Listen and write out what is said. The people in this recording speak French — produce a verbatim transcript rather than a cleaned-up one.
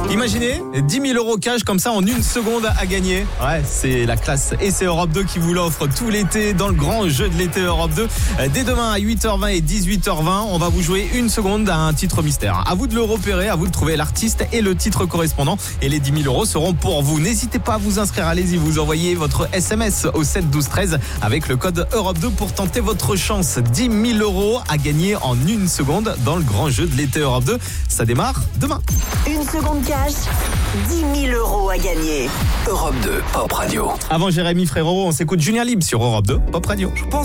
Imaginez dix mille euros cash comme ça en une seconde à gagner. Ouais, c'est la classe. Et c'est Europe deux qui vous l'offre tout l'été dans le grand jeu de l'été Europe deux. Dès demain à huit heures vingt et dix-huit heures vingt, on va vous jouer une seconde à un titre mystère. À vous de le repérer, à vous de trouver l'artiste et le titre correspondant. Et les dix mille euros seront pour vous. N'hésitez pas à vous inscrire. Allez-y, vous envoyez votre S M S au sept douze treize avec le code Europe deux pour tenter votre chance. dix mille euros à gagner en une seconde dans le grand jeu de l'été Europe deux. Ça démarre demain. Une seconde cash, dix mille euros à gagner. Europe deux, Pop Radio. Avant Jérémy Frérot, on s'écoute Julien Libre sur Europe deux, Pop Radio. Je pense